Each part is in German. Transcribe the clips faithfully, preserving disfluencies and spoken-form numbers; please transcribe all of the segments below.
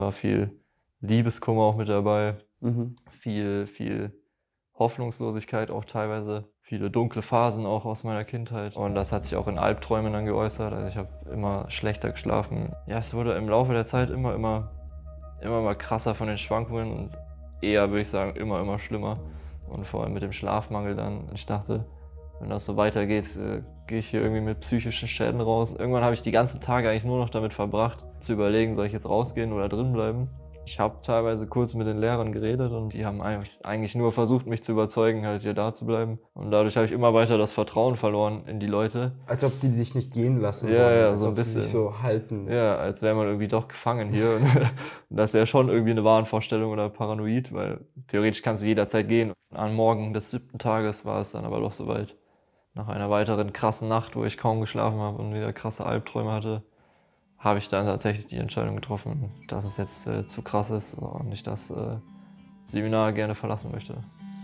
War viel Liebeskummer auch mit dabei, Mhm. viel, viel Hoffnungslosigkeit auch teilweise, viele dunkle Phasen auch aus meiner Kindheit. Und das hat sich auch in Albträumen dann geäußert. Also ich habe immer schlechter geschlafen. Ja, es wurde im Laufe der Zeit immer, immer, immer mal krasser von den Schwankungen und eher, würde ich sagen, immer, immer schlimmer. Und vor allem mit dem Schlafmangel dann. Ich dachte, wenn das so weitergeht, äh, gehe ich hier irgendwie mit psychischen Schäden raus. Irgendwann habe ich die ganzen Tage eigentlich nur noch damit verbracht, zu überlegen, soll ich jetzt rausgehen oder drin bleiben. Ich habe teilweise kurz mit den Lehrern geredet und die haben eigentlich nur versucht, mich zu überzeugen, halt hier da zu bleiben. Und dadurch habe ich immer weiter das Vertrauen verloren in die Leute. Als ob die dich nicht gehen lassen Ja, wollen, ja, als so ein ob sie sich bisschen. so halten. Ja, als wäre man irgendwie doch gefangen hier. Und das ist ja schon irgendwie eine Wahnvorstellung oder paranoid, weil theoretisch kannst du jederzeit gehen. Am Morgen des siebten Tages war es dann aber doch soweit. Nach einer weiteren krassen Nacht, wo ich kaum geschlafen habe und wieder krasse Albträume hatte, habe ich dann tatsächlich die Entscheidung getroffen, dass es jetzt äh, zu krass ist und ich das äh, Seminar gerne verlassen möchte.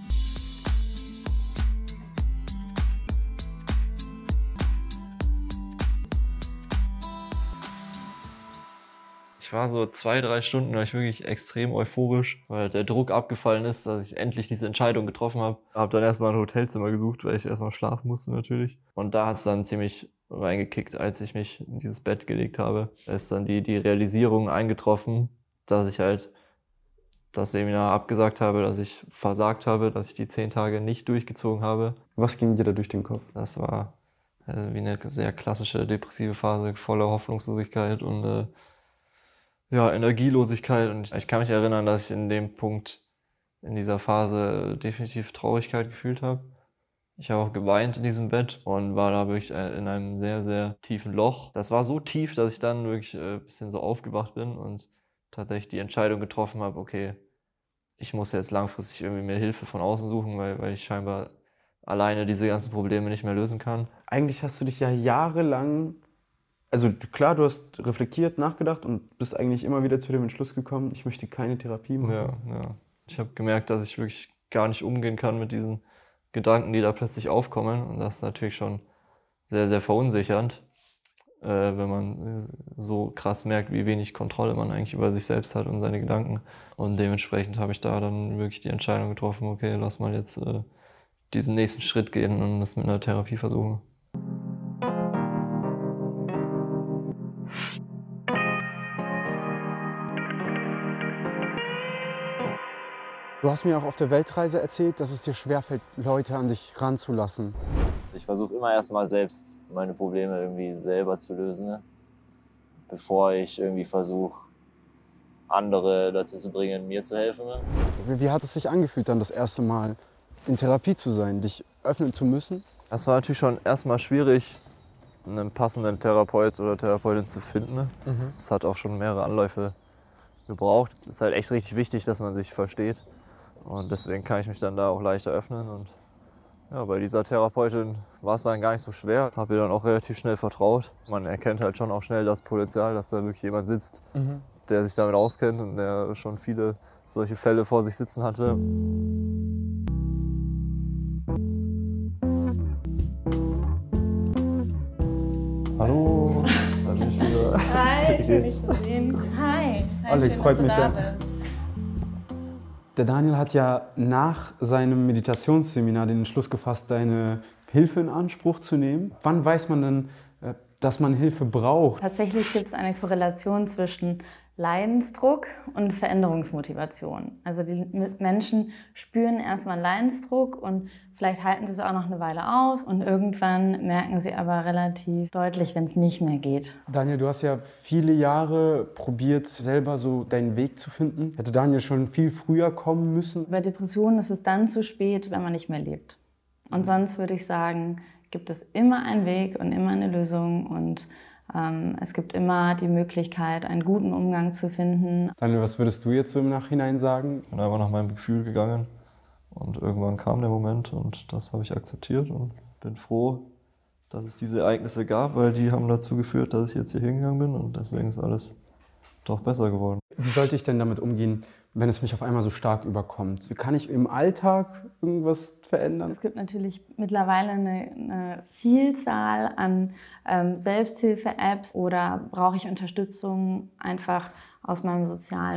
Ich war so zwei, drei Stunden, war ich wirklich extrem euphorisch, weil der Druck abgefallen ist, dass ich endlich diese Entscheidung getroffen habe. Habe dann erstmal ein Hotelzimmer gesucht, weil ich erstmal schlafen musste natürlich. Und da hat es dann ziemlich reingekickt, als ich mich in dieses Bett gelegt habe. Da ist dann die, die Realisierung eingetroffen, dass ich halt das Seminar abgesagt habe, dass ich versagt habe, dass ich die zehn Tage nicht durchgezogen habe. Was ging dir da durch den Kopf? Das war äh, wie eine sehr klassische depressive Phase, voller Hoffnungslosigkeit und äh, ja, Energielosigkeit. Und ich kann mich erinnern, dass ich in dem Punkt, in dieser Phase definitiv Traurigkeit gefühlt habe. Ich habe auch geweint in diesem Bett und war da wirklich äh, in einem sehr, sehr tiefen Loch. Das war so tief, dass ich dann wirklich äh, ein bisschen so aufgewacht bin und tatsächlich die Entscheidung getroffen habe, okay, ich muss jetzt langfristig irgendwie mehr Hilfe von außen suchen, weil, weil ich scheinbar alleine diese ganzen Probleme nicht mehr lösen kann. Eigentlich hast du dich ja jahrelang, also klar, du hast reflektiert, nachgedacht und bist eigentlich immer wieder zu dem Entschluss gekommen, ich möchte keine Therapie machen. Ja, ja. Ich habe gemerkt, dass ich wirklich gar nicht umgehen kann mit diesen Gedanken, die da plötzlich aufkommen. Und das ist natürlich schon sehr, sehr verunsichernd, äh, wenn man äh, so krass merkt, wie wenig Kontrolle man eigentlich über sich selbst hat und seine Gedanken. Und dementsprechend habe ich da dann wirklich die Entscheidung getroffen, okay, lass mal jetzt äh, diesen nächsten Schritt gehen und das mit einer Therapie versuchen. Du hast mir auch auf der Weltreise erzählt, dass es dir schwerfällt, Leute an dich ranzulassen. Ich versuche immer erstmal selbst meine Probleme irgendwie selber zu lösen, ne? Bevor ich irgendwie versuche, andere dazu zu bringen, mir zu helfen. Ne? Wie, wie hat es sich angefühlt, dann das erste Mal in Therapie zu sein, dich öffnen zu müssen? Das war natürlich schon erstmal schwierig, einen passenden Therapeut oder Therapeutin zu finden. Ne? Mhm. Das hat auch schon mehrere Anläufe gebraucht. Es ist halt echt richtig wichtig, dass man sich versteht. Und deswegen kann ich mich dann da auch leichter öffnen. Und ja, bei dieser Therapeutin war es dann gar nicht so schwer. Habe ihr dann auch relativ schnell vertraut. Man erkennt halt schon auch schnell das Potenzial, dass da wirklich jemand sitzt, Mhm. der sich damit auskennt und der schon viele solche Fälle vor sich sitzen hatte. Hallo, da bin ich wieder. Hi, schön dich zu sehen. Hi. Hi, Oleg, schön, freut dass du mich da sehr. bist. Der Daniel hat ja nach seinem Meditationsseminar den Entschluss gefasst, deine Hilfe in Anspruch zu nehmen. Wann weiß man denn, äh, dass man Hilfe braucht? Tatsächlich gibt es eine Korrelation zwischen Leidensdruck und Veränderungsmotivation. Also die Menschen spüren erstmal Leidensdruck und vielleicht halten sie es auch noch eine Weile aus und irgendwann merken sie aber relativ deutlich, wenn es nicht mehr geht. Daniel, du hast ja viele Jahre probiert, selber so deinen Weg zu finden. Hätte Daniel schon viel früher kommen müssen? Bei Depressionen ist es dann zu spät, wenn man nicht mehr lebt. Und sonst würde ich sagen, gibt es immer einen Weg und immer eine Lösung und ähm, es gibt immer die Möglichkeit, einen guten Umgang zu finden. Daniel, was würdest du jetzt so im Nachhinein sagen? Ich bin einfach nach meinem Gefühl gegangen und irgendwann kam der Moment und das habe ich akzeptiert und bin froh, dass es diese Ereignisse gab, weil die haben dazu geführt, dass ich jetzt hier hingegangen bin und deswegen ist alles doch besser geworden. Wie sollte ich denn damit umgehen, wenn es mich auf einmal so stark überkommt? Kann ich im Alltag irgendwas verändern? Es gibt natürlich mittlerweile eine, eine Vielzahl an ähm, Selbsthilfe-Apps oder brauche ich Unterstützung einfach aus meinem sozialen